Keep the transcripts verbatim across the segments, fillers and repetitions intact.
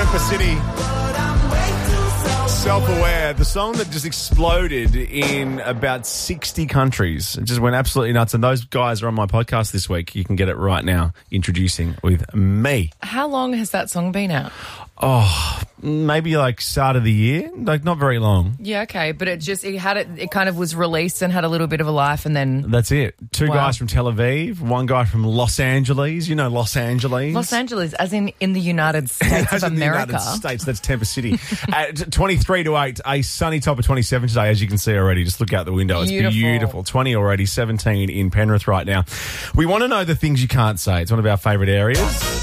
Temper City. Self-Aware, the song that just exploded in about sixty countries. It just went absolutely nuts. And those guys are on my podcast this week. You can get it right now, introducing with me. How long has that song been out? Oh, maybe like start of the year, like not very long. Yeah, okay, but it just it had it. It kind of was released and had a little bit of a life, and then That's it. Two Wow. guys from Tel Aviv, one guy from Los Angeles. You know Los Angeles. Los Angeles, as in in the United States As of in the America. United States, that's Temper City. At twenty-three to eight, a sunny top of twenty-seven today, as you can see already. Just look out the window. It's Beautiful. beautiful. twenty already, seventeen in Penrith right now. We want to know the things you can't say. It's one of our favourite areas.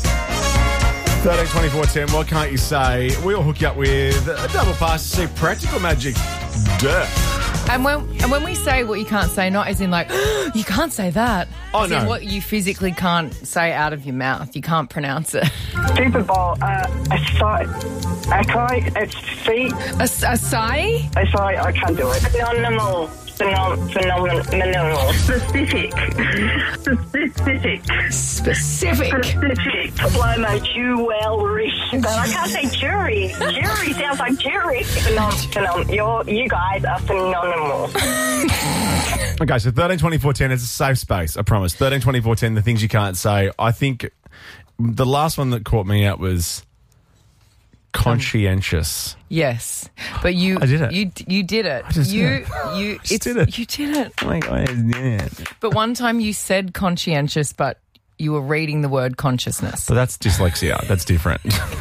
thirteen twenty-four ten, what can't you say? We'll hook you up with a double pass to see Practical Magic. Duh. And when and when we say what you can't say, not as in like you can't say that. Oh, as in no. what you physically can't say out of your mouth. You can't pronounce it. Super Bowl, uh, a side, a kite, a feet, A, a sigh? a side, I can't do it. Phenomenal. Phenom- phenomenal. Specific. Specific. Specific. Specific. Diploma, jewelry. But I can't say jury. Jury sounds like jury. Phenom- phenom- you're, you guys are phenomenal. Okay, so thirteen twenty-four ten is a safe space, I promise. thirteen twenty-four ten, the things you can't say. I think the last one that caught me out was conscientious. Yes, but you I did it. You you did it. I just you did it. you Just it's, did it. You did it. Like, I did. But one time you said conscientious, but you were reading the word consciousness. So that's dyslexia. That's different.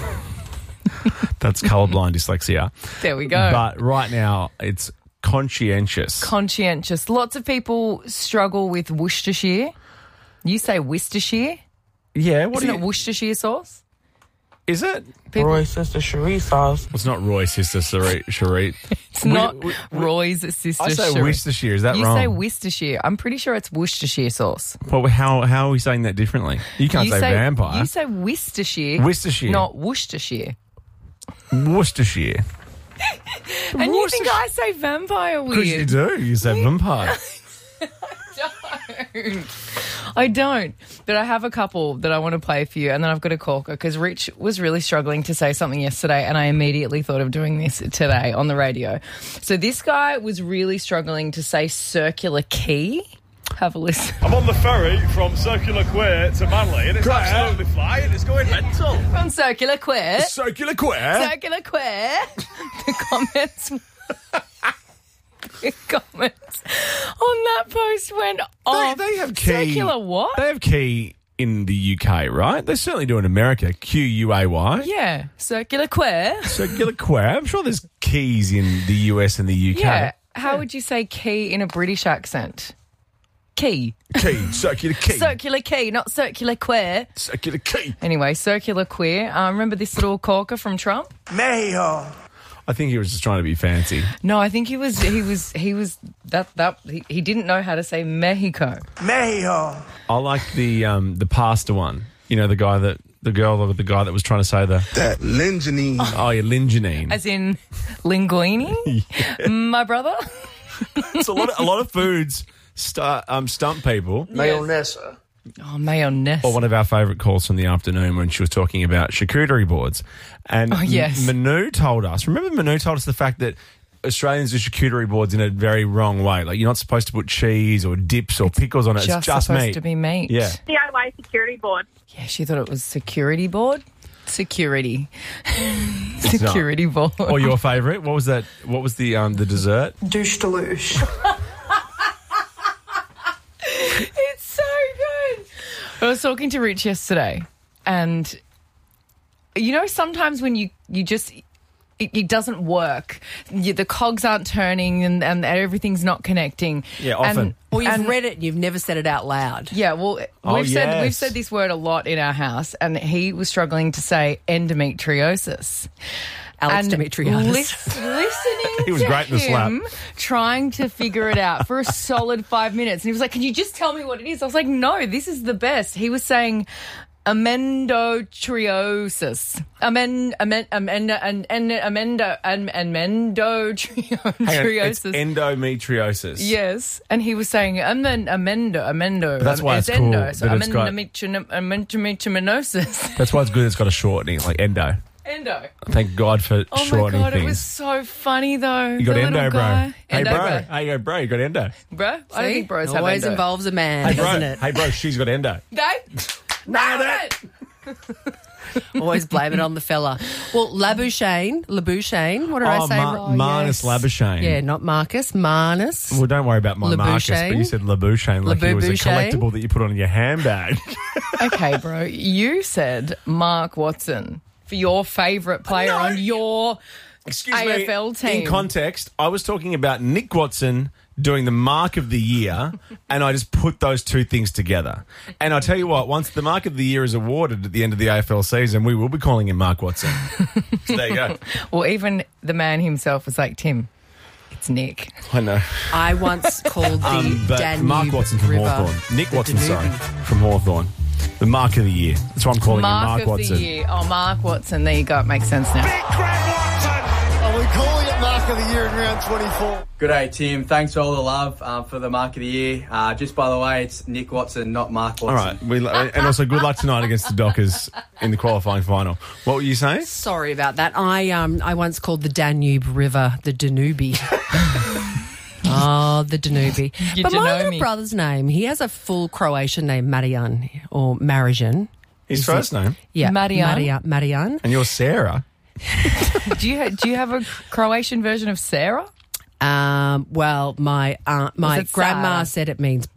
That's colourblind dyslexia. There we go. But right now, it's conscientious. Conscientious. Lots of people struggle with Worcestershire. You say Worcestershire? yeah, what Isn't do it you, Worcestershire sauce? is it? People, Roy Sister Cherie sauce. It's not Roy, sister, Cherie. Cherie. it's not Roy's sister. I say Cherie. Worcestershire. Is that You wrong? say Worcestershire. I'm pretty sure it's Worcestershire sauce. Well, how, how are we saying that differently? You can't you say, vampire. You say Worcestershire. Worcestershire. Not Worcestershire. Worcestershire. And you think I say vampire weird? Because you do. You say vampire. I don't. But I have a couple that I want to play for you, and then I've got a corker because Rich was really struggling to say something yesterday, and I immediately thought of doing this today on the radio. So this guy was really struggling to say circular key. Have a listen. I'm on the ferry from Circular Quay to Manly and it's Great. absolutely flying. It's going mental. From Circular Quay. Circular Quay. Circular Quay. The comments... the comments on that post went off. They, they have key. Circular what? They have key in the U K, right? They certainly do in America. Q U A Y. Yeah. Circular Quay. Circular Quay. I'm sure there's keys in the U S and the U K. Yeah. How would you say key in a British accent? Key. Key. Circular key. Circular key, not circular queer. Circular key. Anyway, circular queer. Uh, remember this little corker from Trump? Mayo. I think he was just trying to be fancy. No, I think he was. He was. He was. That. That. He, he didn't know how to say Mexico. Mayo. I like the um, the pastor one. You know, the guy that the girl, the guy that was trying to say the That lingenine. oh yeah, lingenine. As in linguine. My brother. It's a lot. Of, a lot of foods start um, stump people. Mayonesa. Oh, mayonnaise. Or one of our favourite calls from the afternoon when she was talking about charcuterie boards. And Oh, yes. Manu told us, remember Manu told us the fact that Australians do charcuterie boards in a very wrong way. Like you're not supposed to put cheese or dips or pickles on it. just It's just supposed meat. to be meat. Yeah. D I Y security board. Yeah, she thought it was security board. Security. not. security board. Or your favourite? What was that? What was the um the dessert? Douche deluge. It's so good. I was talking to Rich yesterday, and you know, sometimes when you, you just, it, it doesn't work. You, the cogs aren't turning and, and everything's not connecting. Yeah, often. And, Or you've and- read it and you've never said it out loud. Yeah, well, Oh, we've said we've yes. said this word a lot in our house, and he was struggling to say endometriosis. Alex And Demetriadis. lis- listening He was to great in the slap. him trying to figure it out for a solid five minutes. And he was like, can you just tell me what it is? I was like, no, this is the best. He was saying amendotriosis. Amen, amen, amen, and and amendo, and amendotriosis. Hang on, it's endometriosis. Yes, and he was saying amen, amendo, amendo. But that's why it's endo, cool So that it's got- amendometriosis. That's why it's good it's got a shortening, like endo. Endo. Thank God for Oh my shortening God, things. it was so funny though. You got The endo, little bro. guy. Hey, Endo, bro. Hey, yo, bro. You got endo. Bro, I don't See? think bros have Always endo. involves a man, Hey, bro. doesn't it? Hey, bro. She's got endo. They? Nailed it. Always blame it on the fella. Well, Labuschagne, Labuschagne, what did I Oh, say? Ma- Marnus Labuschagne. Yeah, not Marcus, Marnus. Well, don't worry about my Marcus, but you said Labuschagne like it was a Labuschagne. collectible that you put on your handbag. Okay, bro. You said Mark Watson for your favourite player No. on your Excuse A F L me. team. In context, I was talking about Nick Watson doing the Mark of the Year, and I just put those two things together. And I tell you what, once the Mark of the Year is awarded at the end of the A F L season, we will be calling him Mark Watson. So there you go. Well, even the man himself was like, Tim, it's Nick. I know. I once called the Um, but Danube Mark Watson from River. Hawthorn. Nick the Watson, Danube. sorry, from Hawthorn. The Mark of the Year. That's why I'm calling Mark, him Mark of Watson. the Year. Oh, Mark Watson. There you go. It makes sense now. Are we calling it Mark of the Year in round twenty-four? Good day, Tim. Thanks for all the love uh, for the Mark of the Year. Uh, just by the way, it's Nick Watson, not Mark Watson. All right. We, and also good luck tonight against the Dockers in the qualifying final. What were you saying? Sorry about that. I um I once called the Danube River the Danube. Oh, the Danube. You But my Danome. little brother's name, he has a full Croatian name, Marijan or Marijan. His Is first it- name. Yeah, Marijan? Marijan. Marijan. And you're Sarah. Do you do you have a Croatian version of Sarah? Um, well, my aunt, my it grandma Sarah? said it means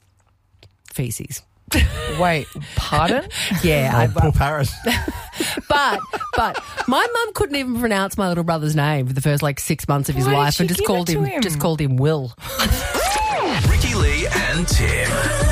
feces. Wait, pardon? Yeah, I, Oh, poor Paris. but but my mum couldn't even pronounce my little brother's name for the first like six months of his Why did life, she and just give called it to him, him? just called him Will. Ricky Lee and Tim.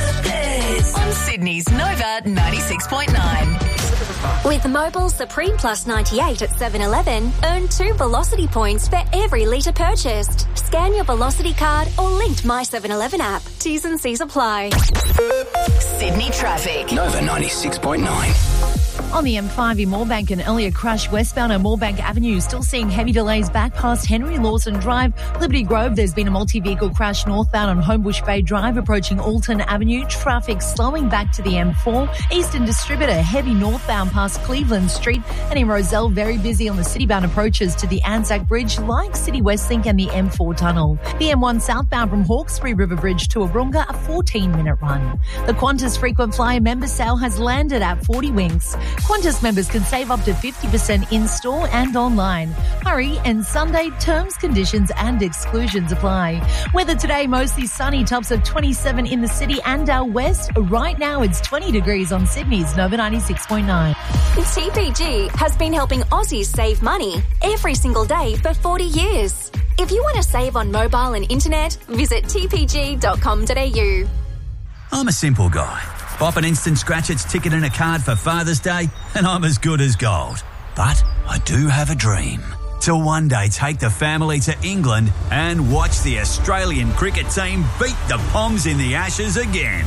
On Sydney's Nova ninety-six point nine. With Mobile Supreme Plus ninety-eight at seven eleven, earn two Velocity points for every litre purchased. Scan your Velocity card or linked My seven eleven app. T's and C's apply. Sydney traffic. Nova ninety-six point nine. On the M five in Moorebank, an earlier crash westbound on Moorebank Avenue. Still seeing heavy delays back past Henry Lawson Drive. Liberty Grove, there's been a multi-vehicle crash northbound on Homebush Bay Drive approaching Alton Avenue. Traffic slowing back to the M four. Eastern Distributor, heavy northbound past Cleveland Street. And in Roselle, very busy on the citybound approaches to the Anzac Bridge, like City Westlink and the M four tunnel. The M one southbound from Hawkesbury River Bridge to Aroonga, a fourteen-minute run. The Qantas frequent flyer member sale has landed at forty winks. Qantas members can save up to fifty percent in-store and online. Hurry, and Sunday terms, conditions and exclusions apply. Weather today, mostly sunny, tops of twenty-seven in the city and out west. Right now, it's twenty degrees on Sydney's Nova ninety-six point nine. T P G has been helping Aussies save money every single day for forty years. If you want to save on mobile and internet, visit t p g dot com dot a u. I'm a simple guy. Pop an Instant Scratch-Its ticket and a card for Father's Day, and I'm as good as gold. But I do have a dream. To one day take the family to England and watch the Australian cricket team beat the Poms in the Ashes again.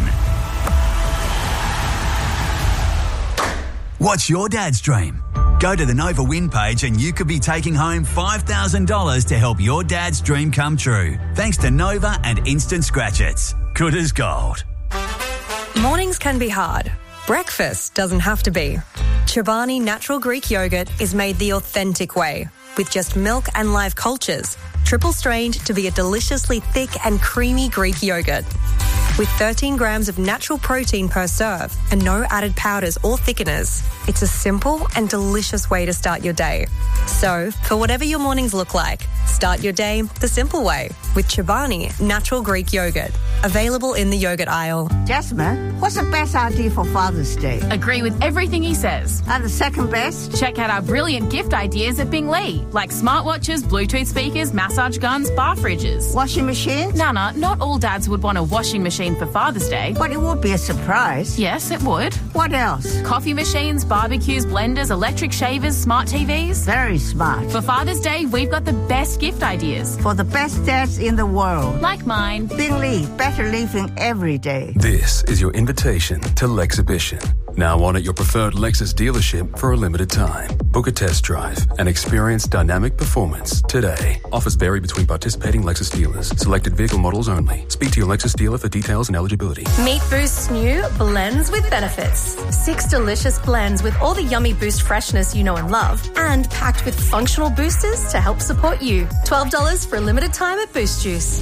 What's your dad's dream? Go to the Nova Win page and you could be taking home five thousand dollars to help your dad's dream come true. Thanks to Nova and Instant Scratch-Its. Good as gold. Mornings can be hard. Breakfast doesn't have to be. Chobani Natural Greek Yogurt is made the authentic way, with just milk and live cultures, triple strained to be a deliciously thick and creamy Greek yogurt. With thirteen grams of natural protein per serve and no added powders or thickeners, it's a simple and delicious way to start your day. So, for whatever your mornings look like, start your day the simple way with Chobani Natural Greek Yogurt. Available in the yogurt aisle. Jasmine, what's the best idea for Father's Day? Agree with everything he says. And the second best? Check out our brilliant gift ideas at Bingley, like smartwatches, Bluetooth speakers, massage guns, bar fridges. Washing machines? Nana, not all dads would want a washing machine for Father's Day. But it would be a surprise. Yes, it would. What else? Coffee machines, barbecues, blenders, electric shavers, smart T Vs. Very smart. For Father's Day, we've got the best gift ideas. For the best dads in the world. Like mine. Bingley, better living every day. This is your invitation to Lexhibition. Now on at your preferred Lexus dealership for a limited time. Book a test drive and experience dynamic performance today. Offers vary between participating Lexus dealers. Selected vehicle models only. Speak to your Lexus dealer for details and eligibility. Meet Boost's new blends with benefits. Six delicious blends with all the yummy Boost freshness you know and love, and packed with functional boosters to help support you. twelve dollars for a limited time at Boost Juice.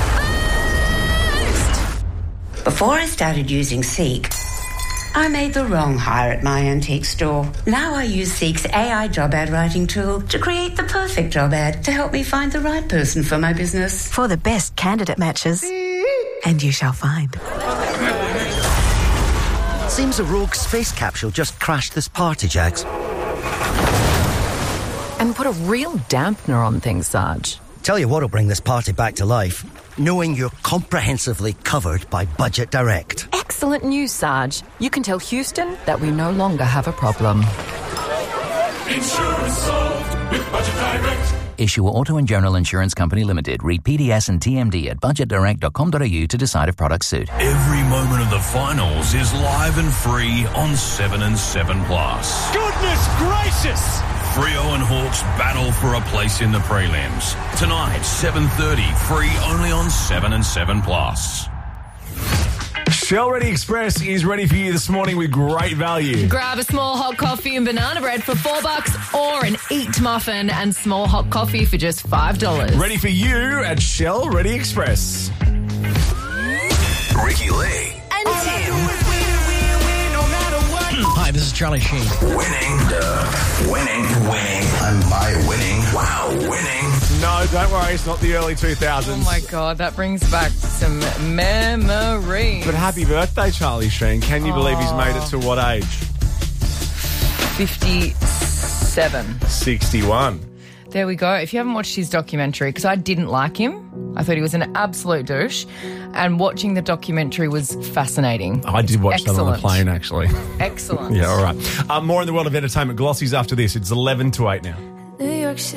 Before I started using Seek, I made the wrong hire at my antique store. Now I use Seek's A I job ad writing tool to create the perfect job ad to help me find the right person for my business. For the best candidate matches. And you shall find. Seems a rogue space capsule just crashed this party, Jax. And put a real dampener on things, Sarge. Tell you what'll bring this party back to life. Knowing you're comprehensively covered by Budget Direct. Excellent news, Sarge. You can tell Houston that we no longer have a problem. Insurance solved with Budget Direct. Issue Auto and General Insurance Company Limited. Read P D S and T M D at budget direct dot com dot a u to decide if products suit. Every moment of the finals is live and free on seven and seven Plus. Goodness gracious! Freo and Hawks battle for a place in the prelims. Tonight, seven thirty, free only on seven and seven Plus. Shell Ready Express is ready for you this morning with great value. Grab a small hot coffee and banana bread for four bucks, or an Eat muffin and small hot coffee for just five dollars. Ready for you at Shell Ready Express. Ricky Lee. And Tim. Hi, this is Charlie Sheen. Winning. Duh. Winning. Winning. Am I winning? Wow, winning. No, don't worry. It's not the early two thousands. Oh, my God. That brings back some memories. But happy birthday, Charlie Sheen. Can you believe he's made it to what age? fifty-seven. sixty-one. There we go. If you haven't watched his documentary, because I didn't like him, I thought he was an absolute douche, and watching the documentary was fascinating. I did watch Excellent. that on the plane, actually. Excellent. Yeah, all right. Uh, more in the world of entertainment. Glossies after this. It's eleven to eight now. New York City.